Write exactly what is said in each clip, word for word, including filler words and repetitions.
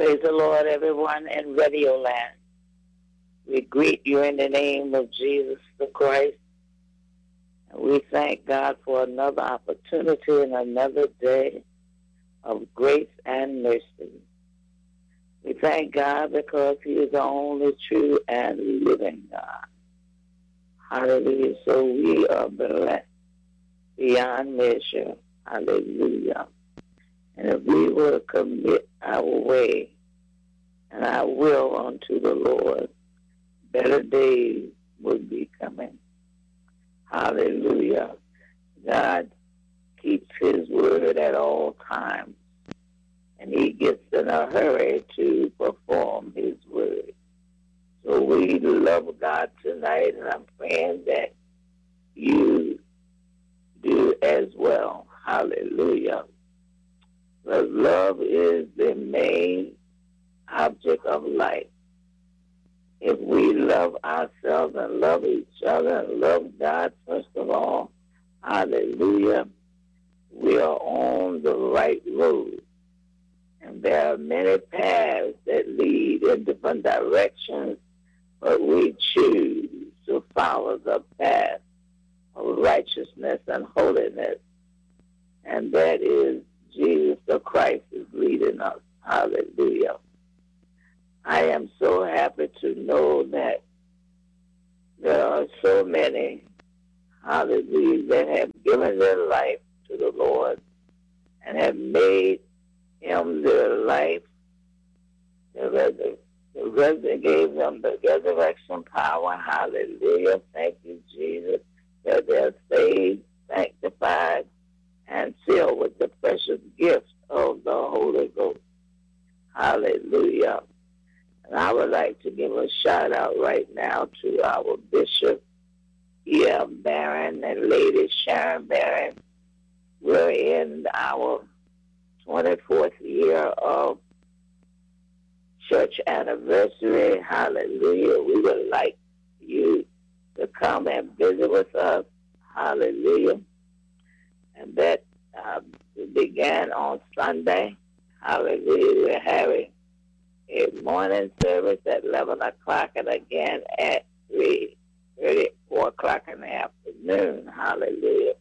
Praise the Lord, everyone in Radio Land. We greet you in the name of Jesus the Christ. And we thank God for another opportunity and another day of grace and mercy. We thank God because he is the only true and living God. Hallelujah. So we are blessed beyond measure. Hallelujah. And if we will commit our way and our will unto the Lord, better days will be coming. Hallelujah. God keeps his word at all times, and he gets in a hurry to perform his word. So we love God tonight, and I'm praying that you do as well. Hallelujah. But love is the main object of life. If we love ourselves and love each other and love God first of all, hallelujah, we are on the right road. And there are many paths that lead in different directions, but we choose to follow the path of righteousness and holiness. And that is Jesus the Christ is leading us. Hallelujah. I am so happy to know that there are so many, hallelujah, that have given their life to the Lord and have made him their life. The res- the res- gave them the resurrection power. Hallelujah. Thank you, Jesus, that they're saved, sanctified, and filled with the precious gift of the Holy Ghost. Hallelujah. And I would like to give a shout out right now to our Bishop, E L Barron, and Lady Sharon Barron. We're in our twenty-fourth year of church anniversary. Hallelujah. We would like you to come and visit with us. Hallelujah. And that uh, began on Sunday. Hallelujah. We're having a morning service at eleven o'clock and again at three thirty, four o'clock in the afternoon. Hallelujah.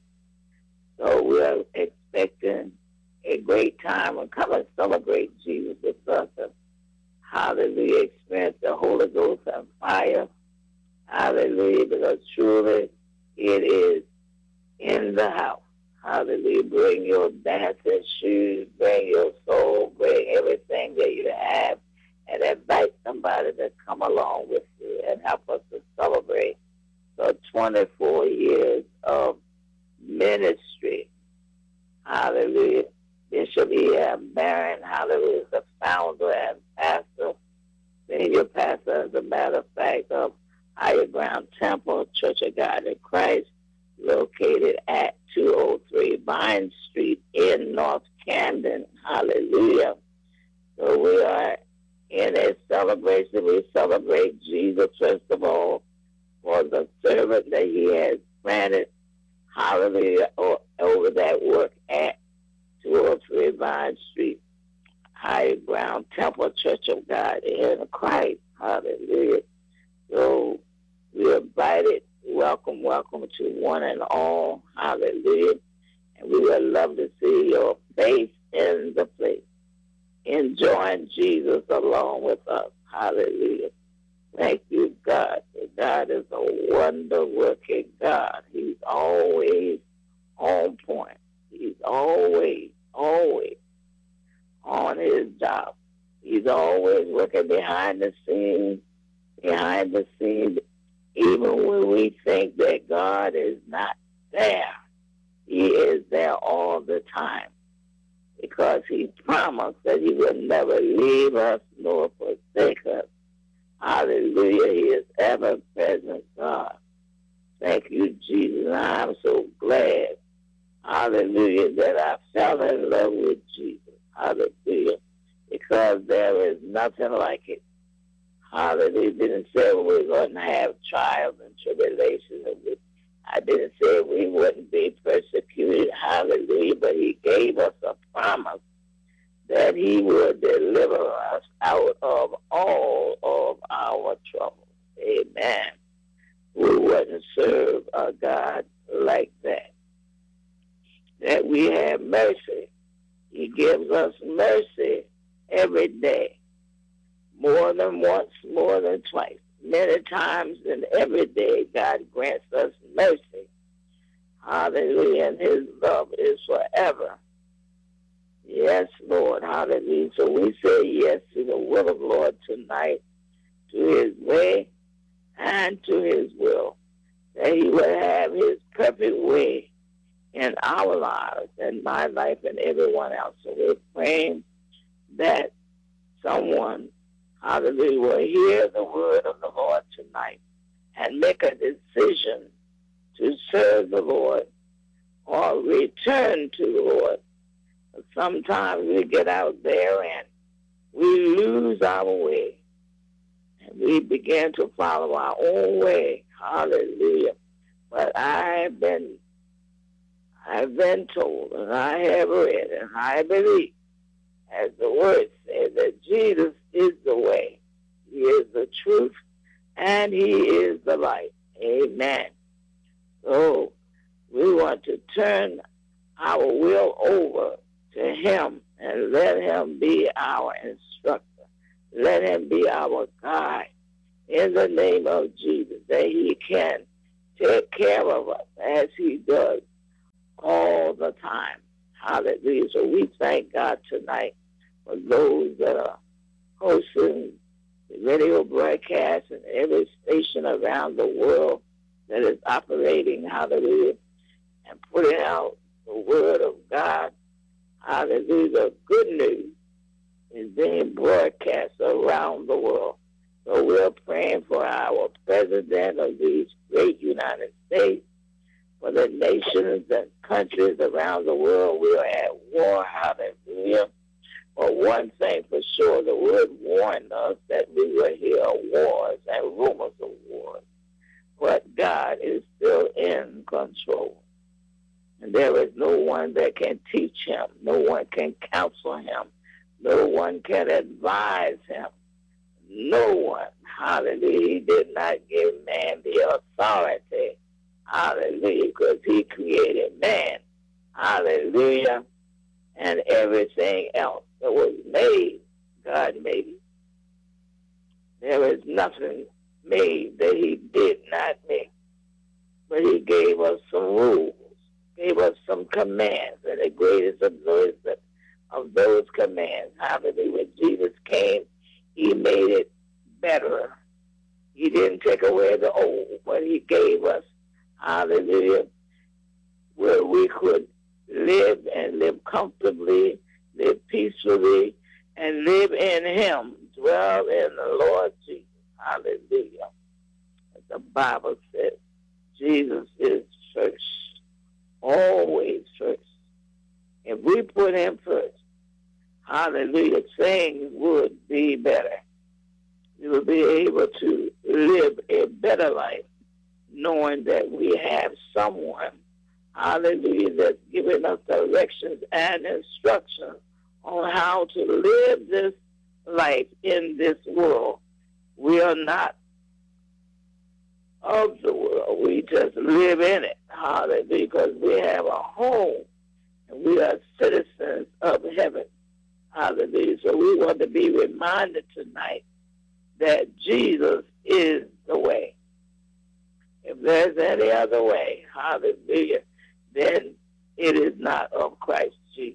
So we're expecting a great time and come and celebrate Jesus with us. And hallelujah. Experience the Holy Ghost and fire. Hallelujah. Because truly it is in the house. Hallelujah. Bring your dancing shoes, bring your soul, bring everything that you have, and invite somebody to come along with you and help us to celebrate the twenty-four years of ministry. Hallelujah. Bishop E M Barron, hallelujah, is the founder and pastor, senior pastor, as a matter of fact, of Higher Ground Temple, Church of God in Christ, located at two oh three Vine Street in North Camden. Hallelujah. So we are in a celebration. We celebrate Jesus, first of all, for the servant that he has granted, hallelujah, over that work at two oh three Vine Street, High Ground Temple, Church of God in Christ. Hallelujah. So we invited, welcome, welcome to one and all. Hallelujah. And we would love to see your face in the place, enjoying Jesus along with us. Hallelujah. Thank you, God. God is a wonder-working God. He's always on point. He's always, always on his job. He's always working behind the scenes, behind the scenes, even when we think that God is not there. He is there all the time because he promised that he would never leave us nor forsake us. Hallelujah. He is ever-present God. Thank you, Jesus. I'm so glad, hallelujah, that I fell in love with Jesus. Hallelujah. Because there is nothing like it. Hallelujah. It didn't say we were going to have trials and tribulations. I didn't say we wouldn't be persecuted. Hallelujah. But he gave us a promise that he would deliver us out of all of our troubles. Amen. We wouldn't serve a God like that. That we have mercy. He gives us mercy every day. More than once, more than twice. Many times and every day, God grants us mercy. Hallelujah. And his love is forever. Yes, Lord. Hallelujah. So we say yes to the will of the Lord tonight, to his way and to his will, that he would have his perfect way in our lives and my life and everyone else. So we're praying that someone, hallelujah, will hear the word of the Lord tonight and make a decision to serve the Lord or return to the Lord. Sometimes we get out there and we lose our way. And we begin to follow our own way. Hallelujah. But I've been, I've been told, and I have read, and I believe, as the word says, that Jesus is the way. He is the truth, and he is the light. Amen. So we want to turn our will over to him and let him be our instructor. Let him be our guide in the name of Jesus, that he can take care of us as he does all the time. Hallelujah. So we thank God tonight for those that are hosting the radio broadcast and every station around the world that is operating, hallelujah, and putting out the word of God. Hallelujah. The good news is being broadcast around the world. So we're praying for our president of these great United States, for the nations and countries around the world. We are at war. Hallelujah. But one thing for sure, the word warned us that we will hear wars and rumors of wars. But God is still in control. And there is no one that can teach him. No one can counsel him. No one can advise him. No one. Hallelujah. He did not give man the authority. Hallelujah. Because he created man. Hallelujah. And everything else that was made, God made it. There is nothing made that he did not make. But he gave us some rules, gave us some commands, and the greatest of those, of those commands, hallelujah, when Jesus came, he made it better. He didn't take away the old, but he gave us, hallelujah, where we could live and live comfortably, live peacefully, and live in him, dwell in the Lord Jesus. Hallelujah. As the Bible says, Jesus is first, always first. If we put him first, hallelujah, things would be better. We will be able to live a better life, knowing that we have someone, hallelujah, that's giving us directions and instructions on how to live this life in this world. We are not of the world. We just live in it, hallelujah, because we have a home and we are citizens of heaven, hallelujah. So we want to be reminded tonight that Jesus is the way. If there's any other way, hallelujah, then it is not of Christ Jesus.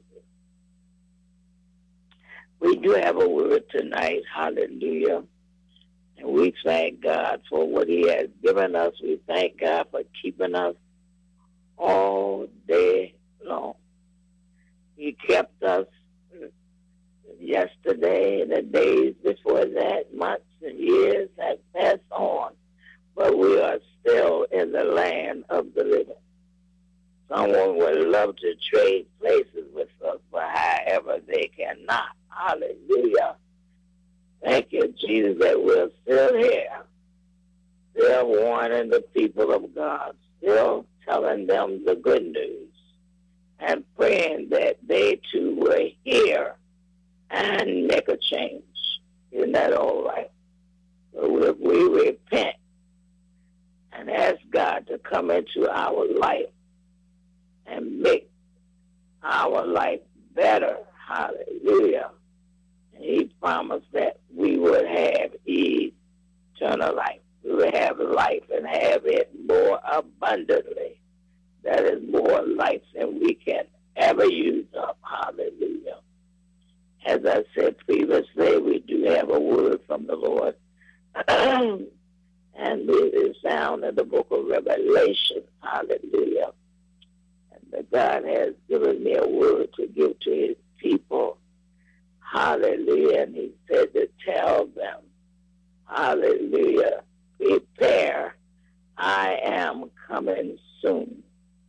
We do have a word tonight, hallelujah, and we thank God for what he has given us. We thank God for keeping us all day long. He kept us yesterday and the days before that, months and years have passed on, but we are still in the land of the living. Someone would love to trade places with us, but however they cannot. Hallelujah. Thank you, Jesus, that we're still here, still warning the people of God, still telling them the good news, and praying that they too will hear and make a change. Isn't that all right? So if we repent and ask God to come into our life and make our life better, hallelujah. And he promised that we would have eternal life. We would have life and have it more abundantly. That is more life than we can ever use up, hallelujah. As I said previously, we do have a word from the Lord. And it is found in the book of Revelation, hallelujah. And that God has given me a word to give to his people, hallelujah. And he said to tell them, hallelujah, prepare, I am coming soon.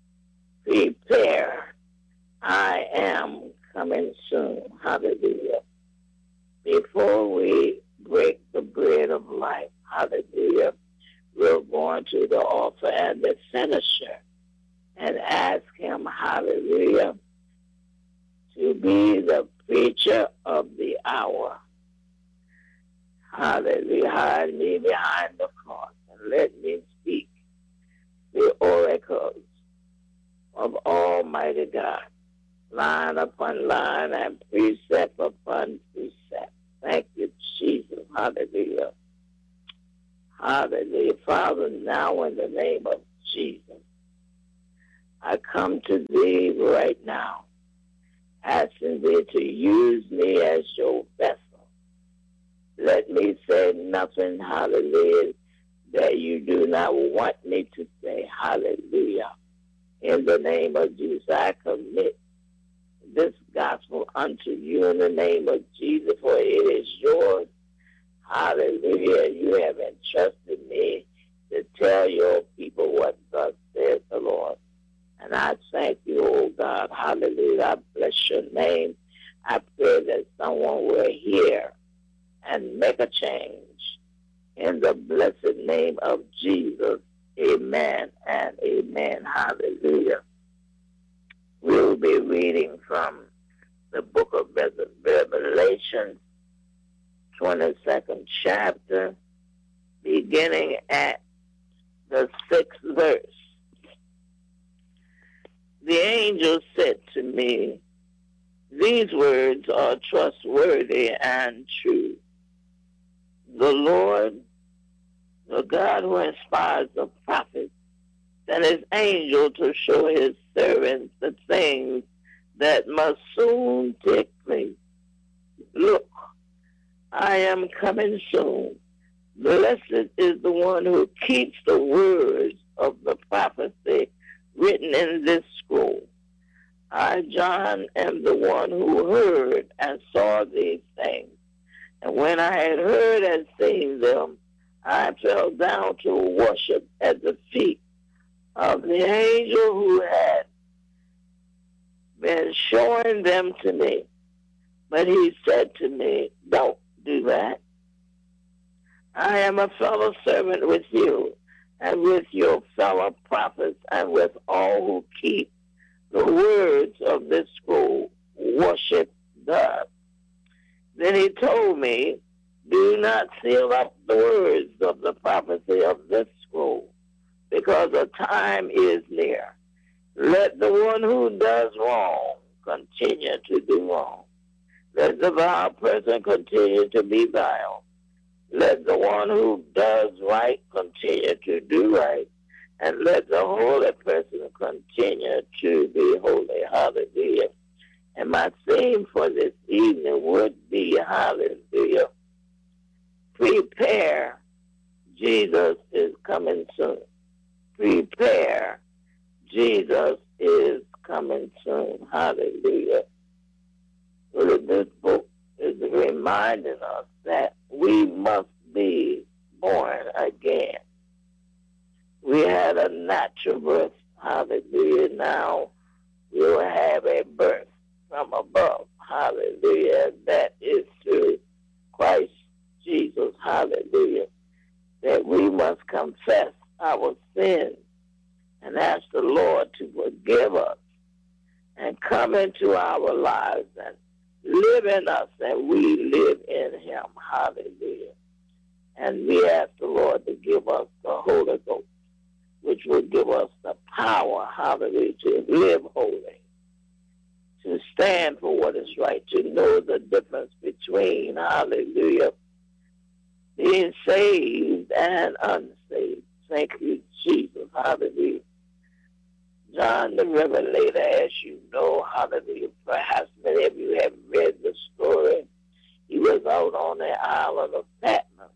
Prepare, I am coming soon, hallelujah. Before we break the bread of life, hallelujah, we're going to the author and the finisher and ask him, hallelujah, to be the preacher of the hour. Hallelujah. Hide me behind the cross and let me speak the oracles of Almighty God, line upon line and precept upon precept. Thank you, Jesus. Hallelujah. Hallelujah. Father, now in the name of Jesus, I come to thee right now, asking thee to use me as your vessel. Let me say nothing, hallelujah, that you do not want me to say, hallelujah. In the name of Jesus, I commit this gospel unto you in the name of Jesus, for it is yours. Hallelujah. You have entrusted me to tell your people what thus says the Lord. And I thank you, oh God. Hallelujah. I bless your name. I pray that someone will hear and make a change. In the blessed name of Jesus. Amen and amen. Hallelujah. We'll be reading from the book of Revelation, twenty-second chapter, beginning at the sixth verse. The angel said to me, these words are trustworthy and true. The Lord, the God who inspires the prophets, sent his angel to show his servants the things that must soon take place. Look, I am coming soon. Blessed is the one who keeps the words of the prophecy written in this scroll. I, John, am the one who heard and saw these things. And when I had heard and seen them, I fell down to worship at the feet of the angel who had been showing them to me. But he said to me, don't do that. I am a fellow servant with you and with your fellow prophets and with all who keep the words of this scroll. Worship God. Then he told me, do not seal up the words of the prophecy of this scroll, because the time is near. Let the one who does wrong continue to do wrong. Let the vile person continue to be vile. Let the one who does right continue to do right. And let the holy person continue to be holy. Hallelujah. And my theme for this evening would be, hallelujah, prepare. Jesus is coming soon. Prepare. Jesus is coming soon. Hallelujah. So this book is reminding us that we must be born again. We had a natural birth. Hallelujah. Now we will have a birth from above. Hallelujah. That is through Christ Jesus. Hallelujah. That we must confess our sins and ask the Lord to forgive us and come into our lives and live in us, and live in him. Hallelujah. And we ask the Lord to give us the Holy Ghost, which will give us the power, hallelujah, to live holy, to stand for what is right, to know the difference between, hallelujah, being saved and unsaved. Thank you, Jesus. Hallelujah. John the Revelator, as you know, hallelujah, perhaps many of you have read the story. He was out on the island of Patmos,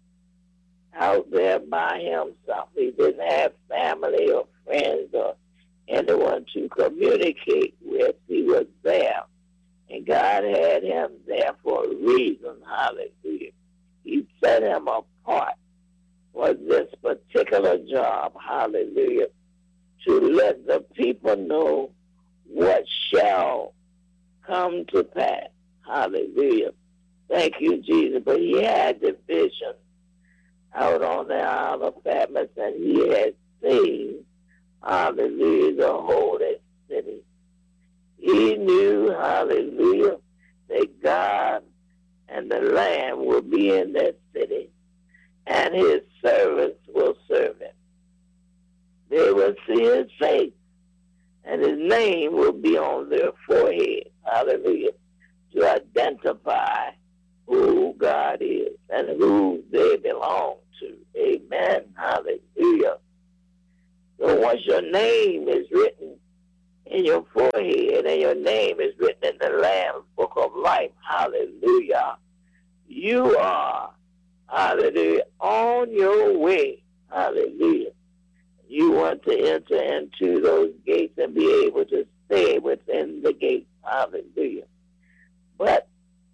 out there by himself. He didn't have family or friends or anyone to communicate with. He was there. And God had him there for a reason, hallelujah. He set him apart for this particular job, hallelujah, to let the people know what shall come to pass, hallelujah. Thank you, Jesus. But he had the vision out on the Isle of Patmos, and he had seen, hallelujah, the holy city. He knew, hallelujah, that God and the Lamb will be in that city, and his servants will serve him. They will see his face, and his name will be on their forehead, hallelujah, to identify who God is and who they belong to. Amen, hallelujah. So once your name is written in your forehead and your name is written in the Lamb's book of life, hallelujah, you are, hallelujah, on your way, hallelujah. You want to enter into those gates and be able to stay within the gates, hallelujah. But,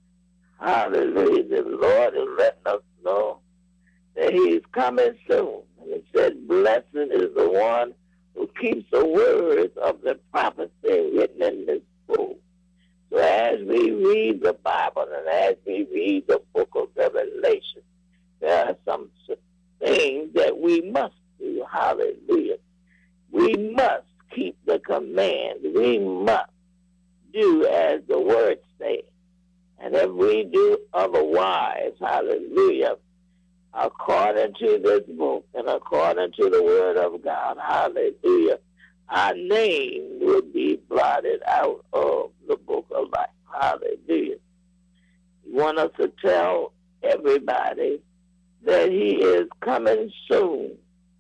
hallelujah, the Lord is letting us know that he's coming soon. And he said, blessed is the one who keeps the words of the prophecy written in this book. So as we read the Bible and as we read the book of Revelation, there are some things that we must do. Hallelujah. We must keep the command. We must do as the word says. And if we do otherwise, hallelujah, according to this book and according to the word of God, hallelujah, our name will be blotted out of the book of life. Hallelujah. We want us to tell everybody that he is coming soon.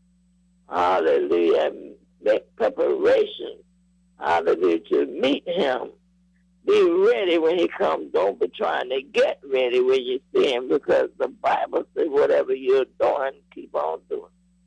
Hallelujah. And make preparation, hallelujah, to meet him. Be ready when he comes. Don't be trying to get ready when you see him, because the Bible says whatever you're doing, keep on doing.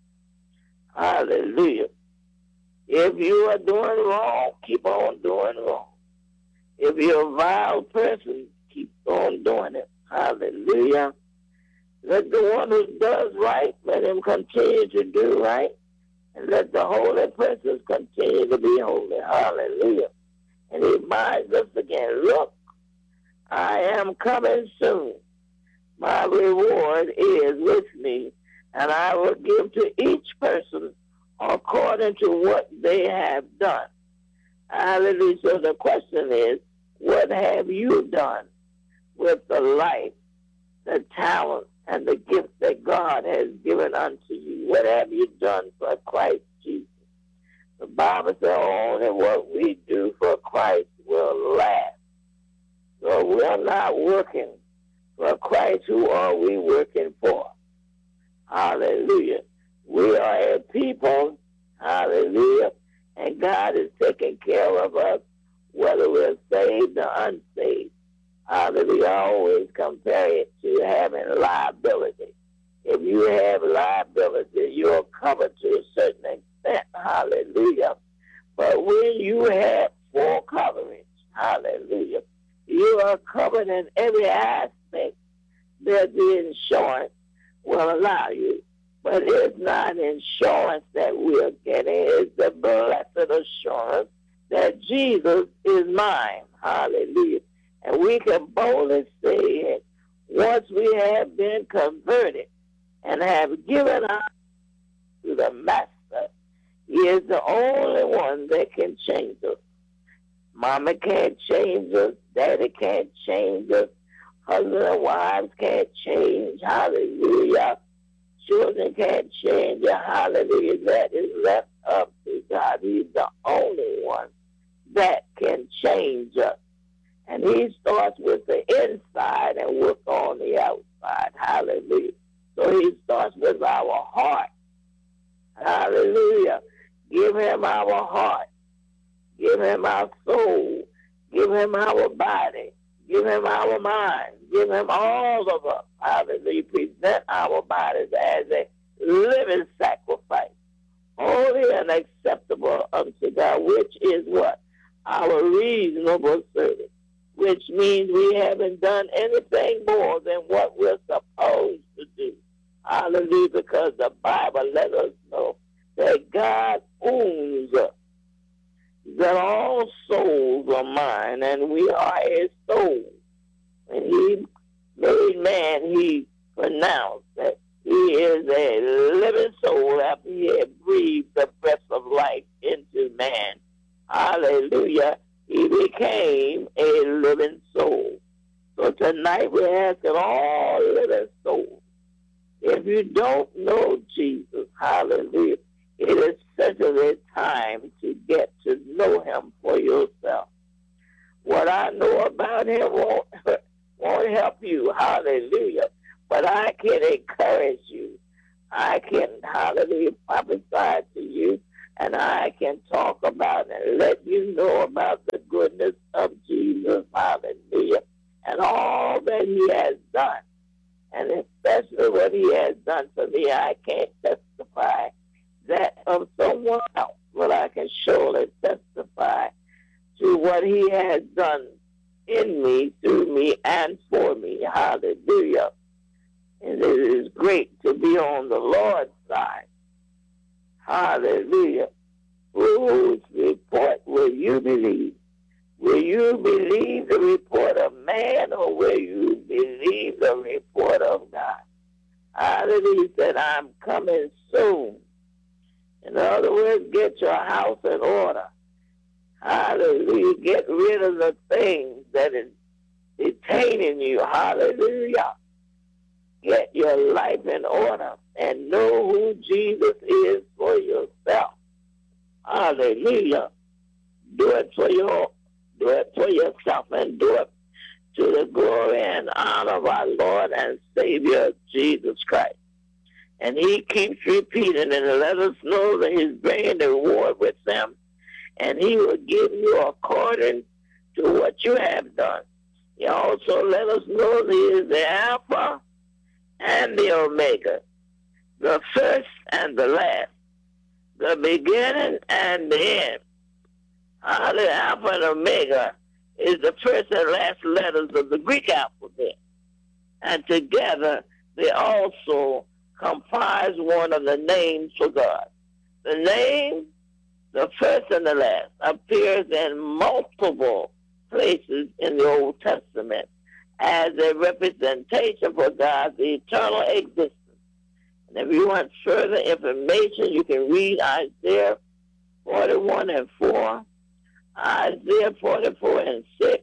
Hallelujah. If you are doing wrong, keep on doing wrong. If you're a vile person, keep on doing it. Hallelujah. Let the one who does right, let him continue to do right. And let the holy persons continue to be holy. Hallelujah. And he reminds us again, look, I am coming soon. My reward is with me, and I will give to each person according to what they have done. Hallelujah. So the question is, what have you done with the life, the talent, and the gift that God has given unto you? What have you done for Christ Jesus? The Bible says only what we do for Christ will last. So we're not working for Christ. Who are we working for? Hallelujah. We are a people, hallelujah, and God is taking care of us, whether we're saved or unsaved. Hallelujah. I always compare it to having liability. If you have liability, you're covered to a certain extent. Hallelujah. But when you have full coverage, hallelujah, you are covered in every aspect that the insurance will allow you. But it's not insurance that we're getting. It's the blessed assurance that Jesus is mine. Hallelujah. And we can boldly say it once we have been converted and have given us to the Master. He is the only one that can change us. Mama can't change us. Daddy can't change us. Husbands and wives can't change. Hallelujah. Children can't change it. Hallelujah. That is left up to God. He's the only one that can change us. And he starts with the inside and works on the outside. Hallelujah. So he starts with our heart. Hallelujah. Give him our heart. Give him our soul. Give him our body. Give him our mind. Give him all of us. Hallelujah. Present our bodies as a living sacrifice, holy and acceptable unto God, which is what? Our reasonable service, which means we haven't done anything more than what we're supposed to do. Hallelujah, because the Bible let us know that God owns us, that all souls are mine, and we are his soul. When he made man, he pronounced that he is a living soul after he had breathed the breath of life into man. Hallelujah. He became a living soul. So tonight we're asking all living souls, if you don't know Jesus, hallelujah, it is certainly time to get to know him for yourself. What I know about him won't, won't help you, hallelujah, but I can encourage you. I can, hallelujah, prophesy to you, and I can talk about and let you know about the goodness of Jesus, hallelujah, and all that he has done. And especially what he has done for me, I can't testify that of someone else, but I can surely testify to what he has done in me, through me, and for me. Hallelujah. And it is great to be on the Lord's side. Hallelujah. Whose report will you believe? Will you believe the report of man, or will you believe the report of God? Hallelujah. He said, I'm coming soon. In other words, get your house in order. Hallelujah. Get rid of the things that is detaining you. Hallelujah. Get your life in order and know who Jesus is for yourself. Hallelujah. Do it for your do it for yourself, and do it to the glory and honor of our Lord and Savior Jesus Christ. And he keeps repeating and let us know that he's bringing the reward with him, and he will give you according to what you have done. He also let us know that he is the Alpha and the Omega, the first and the last, the beginning and the end. Uh, the Alpha and Omega is the first and last letters of the Greek alphabet. And together, they also comprise one of the names for God. The name, the first and the last, appears in multiple places in the Old Testament as a representation for God's eternal existence. And if you want further information, you can read Isaiah forty-one and four, Isaiah forty-four and six,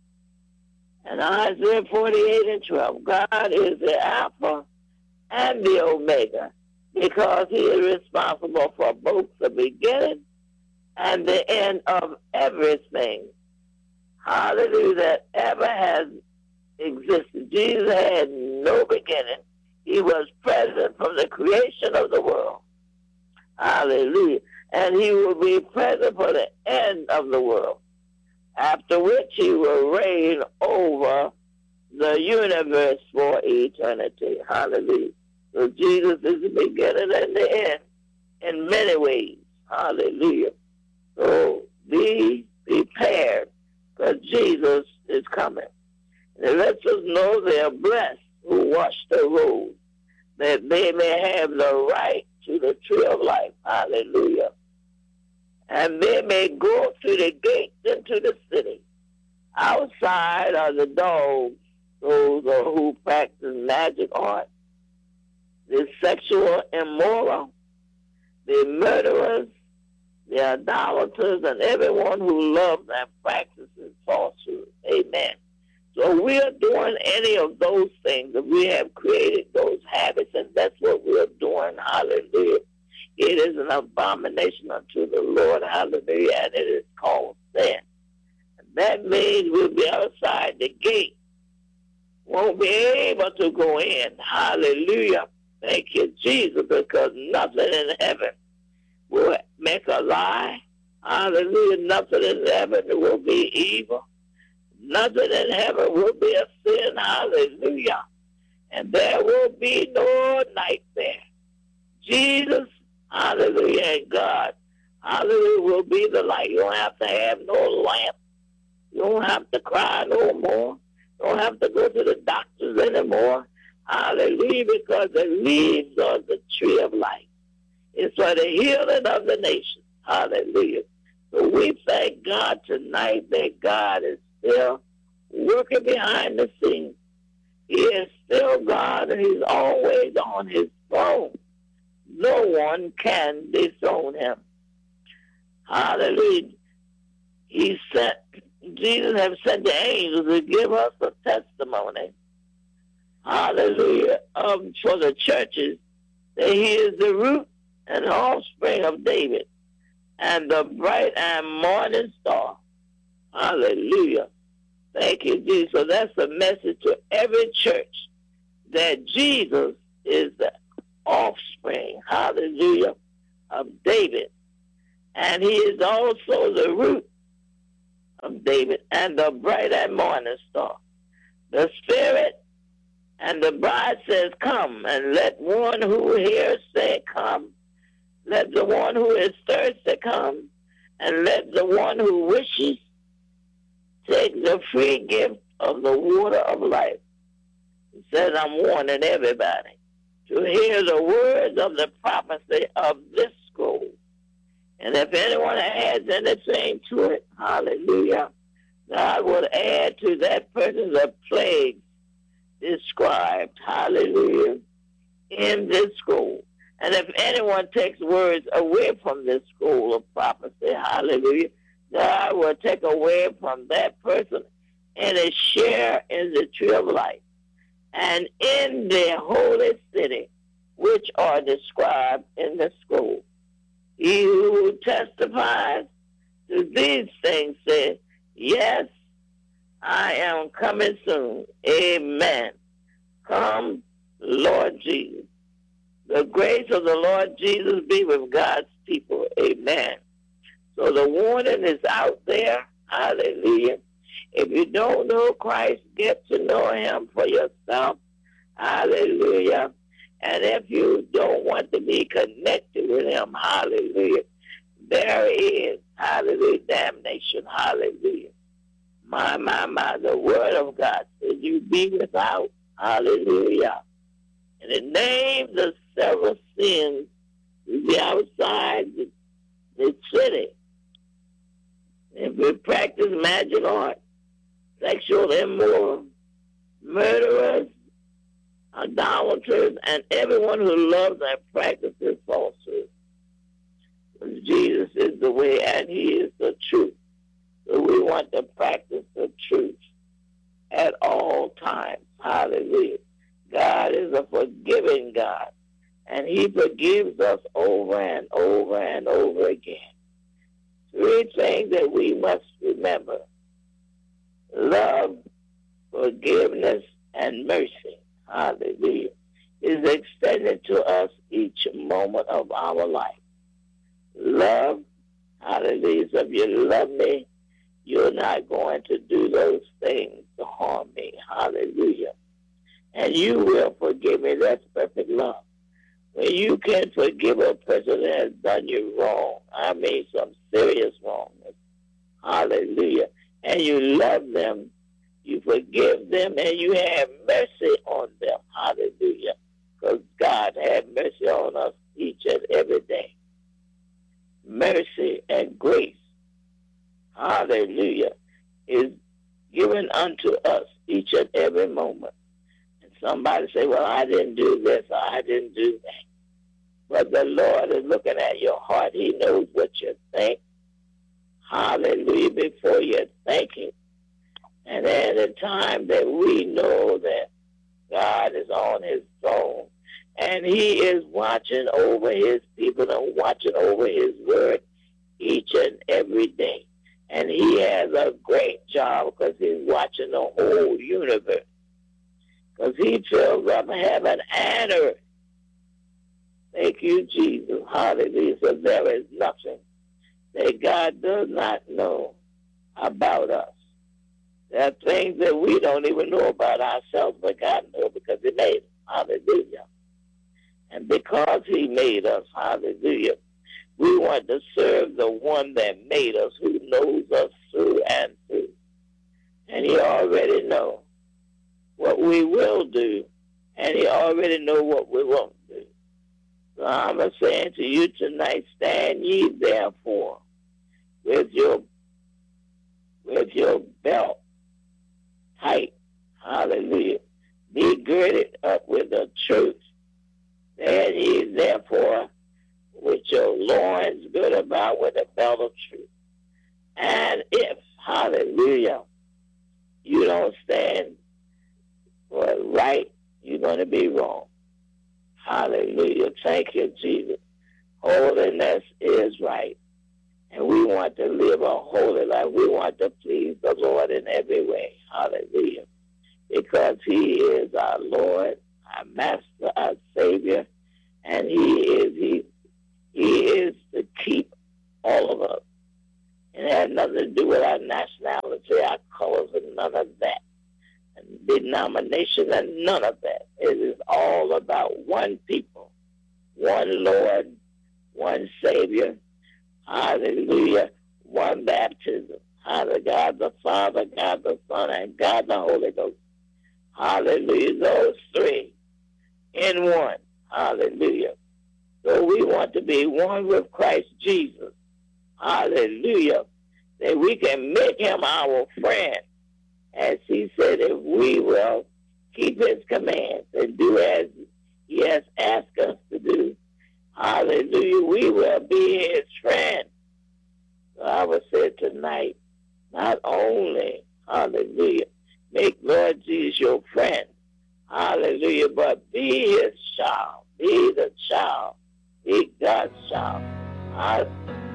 and Isaiah forty-eight and twelve. God is the Alpha and the Omega, because he is responsible for both the beginning and the end of everything. Hallelujah, that ever has existed. Jesus had no beginning. He was present from the creation of the world. Hallelujah. And he will be present for the end of the world, after which he will reign over the universe for eternity. Hallelujah. So Jesus is the beginning and the end in many ways. Hallelujah. So be prepared, because Jesus is coming. And it lets us know they are blessed who wash the road, that they may have the right to the tree of life. Hallelujah. And they may go through the gates into the city. Outside are the dogs, those who practice magic art, the sexual immoral, the murderers, the idolaters, and everyone who loves and practices falsehood. Amen. So we are doing any of those things. We have created those habits, and that's what we're doing. Hallelujah. It is an abomination unto the Lord. Hallelujah. And it is called sin. That means we'll be outside the gate. Won't be able to go in. Hallelujah. Thank you, Jesus, because nothing in heaven will make a lie. Hallelujah. Nothing in heaven will be evil. Nothing in heaven will be a sin. Hallelujah. And there will be no night there. Jesus, hallelujah, and God, hallelujah, will be the light. You don't have to have no lamp. You don't have to cry no more. You don't have to go to the doctors anymore. Hallelujah, because the leaves of the tree of life is for the healing of the nation. Hallelujah. So we thank God tonight that God is still working behind the scenes. He is still God, and he's always on his throne. No one can dethrone him. Hallelujah. He sent, Jesus has sent the angels to give us a testimony. Hallelujah. Um, for the churches, that he is the root and offspring of David and the bright and morning star. Hallelujah. Thank you, Jesus. So that's a message to every church that Jesus is the offspring, hallelujah, of David. And he is also the root of David and the bright and morning star. The Spirit and the bride says, come, and let one who hears say, come. Let the one who is thirsty come, and let the one who wishes take the free gift of the water of life. He says, I'm warning everybody to hear the words of the prophecy of this scroll. And if anyone adds anything to it, hallelujah, God will add to that person the plagues described, hallelujah, in this scroll. And if anyone takes words away from this scroll of prophecy, hallelujah, God will take away from that person and a share in the tree of life and in the holy city, which are described in the scroll. He who testifies to these things says, yes, I am coming soon. Amen. Come, Lord Jesus. The grace of the Lord Jesus be with God's people. Amen. So the warning is out there. Hallelujah. If you don't know Christ, get to know him for yourself. Hallelujah. And if you don't want to be connected with him, hallelujah, there is, hallelujah, damnation. Hallelujah. My, my, my, the word of God says you be without. Hallelujah. And it names the several sins to be outside the, the city. If we practice magic art, sexual immoral, murderers, idolaters, and everyone who loves and practices falsehood. Jesus is the way and he is the truth. So we want to practice the truth at all times. Hallelujah. God is a forgiving God, and he forgives us over and over and over again. Three things that we must remember: love, forgiveness, and mercy. Hallelujah. Is extended to us each moment of our life. Love, hallelujah. So if you love me, you're not going to do those things to harm me. Hallelujah. And you will forgive me. That's perfect love. When you can forgive a person that has done you wrong, I mean some serious wrongness. Hallelujah. And you love them, you forgive them, and you have mercy on them. Hallelujah. Because God had mercy on us each and every day. Mercy and grace, hallelujah, is given unto us each and every moment. And somebody say, well, I didn't do this, or I didn't do that. But the Lord is looking at your heart. He knows what you think. Hallelujah, before you're thinking. And at a time that we know that God is on his throne and he is watching over his people and watching over his word each and every day. And he has a great job because he's watching the whole universe. Because he fills up heaven and earth. Thank you, Jesus. Hallelujah. So there is nothing that God does not know about us. There are things that we don't even know about ourselves, but God knows because he made us. Hallelujah. And because he made us, hallelujah, we want to serve the one that made us, who knows us through and through. And he already knows what we will do, and he already knows what we won't do. So I'm saying to you tonight, stand ye therefore with your with your belt tight. Hallelujah. Be girded up with the truth. Stand ye therefore with your loins girded about with the belt of truth. And if, hallelujah, you don't stand for right, you're going to be wrong. Hallelujah. Thank you, Jesus. Holiness is right. And we want to live a holy life. We want to please the Lord in every way. Hallelujah. Because he is our Lord, our Master, our Savior, and he is he, he is to keep all of us. And it has nothing to do with our nationality, our colors, and none of that. And denomination and none of that. It is all about one people, one Lord, one Savior. Hallelujah. One baptism. Hallelujah. God the Father, God the Son, and God the Holy Ghost. Hallelujah. Those three in one. Hallelujah. So we want to be one with Christ Jesus. Hallelujah. That we can make him our friend. As he said, if we will keep his commands and do as he has asked us to do, hallelujah, we will be his friend. So I would say tonight, not only, hallelujah, make Lord Jesus your friend, hallelujah, but be his child, be the child, be God's child. Hallelujah.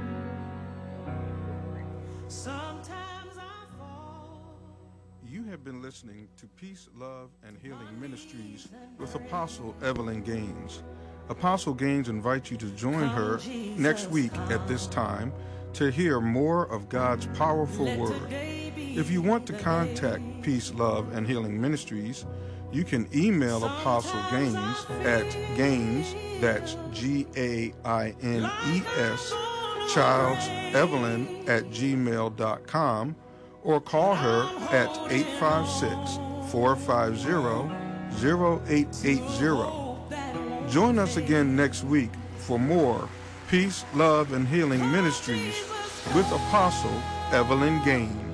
You have been listening to Peace, Love, and Healing Ministries with Apostle Evelyn Gaines. Apostle Gaines invites you to join her next week at this time to hear more of God's powerful word. If you want to contact Peace, Love, and Healing Ministries, you can email Apostle Gaines at Gaines, that's G A I N E S, Childs Evelyn at gmail dot com, or call her at eight five six, four five zero, zero eight eight zero. Join us again next week for more Peace, Love, and Healing Ministries with Apostle Evelyn Gaines.